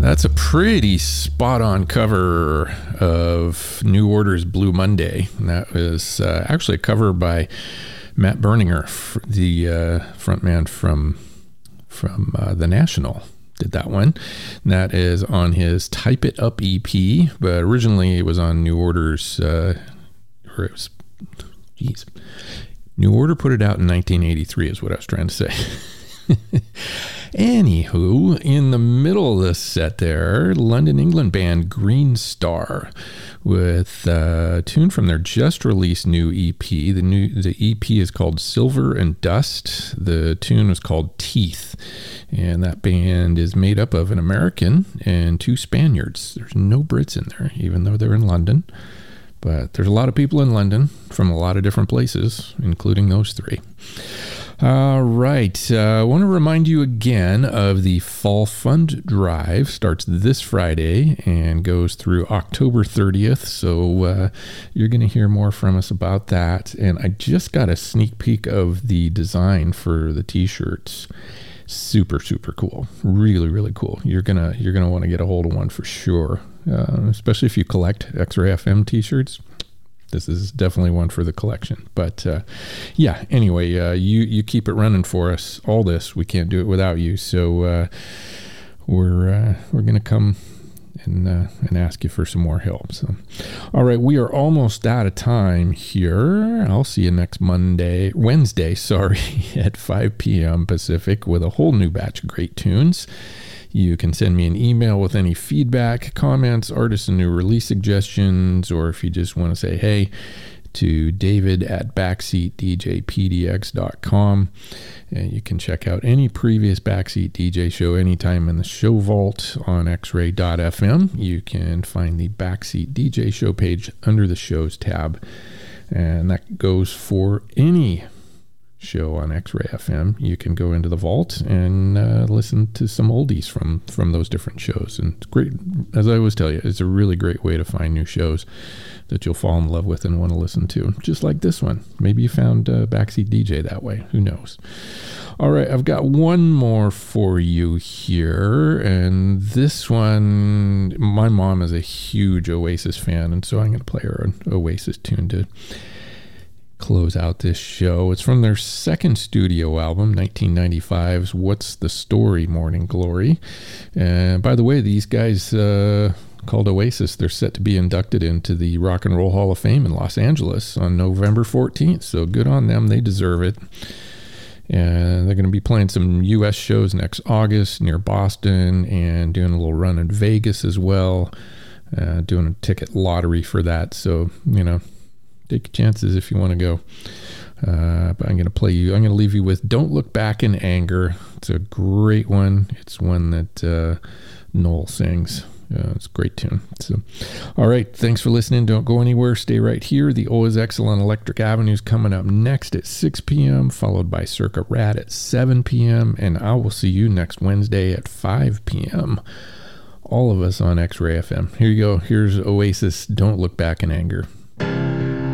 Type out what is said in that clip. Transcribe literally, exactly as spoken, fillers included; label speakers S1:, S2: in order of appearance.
S1: That's a pretty spot-on cover of New Order's Blue Monday. And that was uh, actually a cover by Matt Berninger, the uh, frontman from from uh, The National. Did that one. And that is on his Type It Up E P, but originally it was on New Order's, uh, or it was, geez, New Order put it out in nineteen eighty-three is what I was trying to say. Anywho, in the middle of this set there, London, England band Green Star with a tune from their just released new E P. The new the E P is called Silver and Dust. The tune was called Teeth. And that band is made up of an American and two Spaniards. There's no Brits in there, even though they're in London. But there's a lot of people in London from a lot of different places, including those three. All right. Uh, I want to remind you again of the Fall Fund Drive. Starts this Friday and goes through October thirtieth. So uh, you're going to hear more from us about that. And I just got a sneak peek of the design for the t-shirts. Super, super cool. Really, really cool. You're gonna you're gonna want to get a hold of one for sure. Uh, especially if you collect X-Ray F M t-shirts. This is definitely one for the collection. But uh, yeah, anyway, uh, you, you keep it running for us. All this, we can't do it without you. So uh, we're uh, we're going to come and uh, and ask you for some more help. So, all right, we are almost out of time here. I'll see you next Monday, Wednesday, sorry, at five p.m. Pacific with a whole new batch of great tunes. You can send me an email with any feedback, comments, artist and new release suggestions, or if you just want to say hey, to David at backseat d j p d x dot com. And you can check out any previous Backseat D J show anytime in the show vault on x ray dot f m. You can find the Backseat D J show page under the shows tab. And that goes for any show on X-Ray F M. You can go into the vault and uh, listen to some oldies from from those different shows. And it's great, as I always tell you, it's a really great way to find new shows that you'll fall in love with and want to listen to, just like this one. Maybe you found uh, Backseat D J that way. Who knows? All right, I've got one more for you here, and this one, my mom is a huge Oasis fan, and so I'm going to play her an Oasis tune to close out this show. It's from their second studio album, nineteen ninety-five's What's the Story, Morning Glory. And by the way, these guys uh, called Oasis, they're set to be inducted into the Rock and Roll Hall of Fame in Los Angeles on November fourteenth. So good on them. They deserve it. And they're going to be playing some U S shows next August near Boston and doing a little run in Vegas as well. Uh, doing a ticket lottery for that. So, you know, take your chances if you want to go. Uh, but I'm going to play you. I'm going to leave you with Don't Look Back in Anger. It's a great one. It's one that uh, Noel sings. Uh, it's a great tune. So, all right. Thanks for listening. Don't go anywhere. Stay right here. The Always Excellent Electric Avenue is coming up next at six p.m., followed by Circa Rad at seven p.m., and I will see you next Wednesday at five p.m. All of us on X-Ray F M. Here you go. Here's Oasis, Don't Look Back in Anger.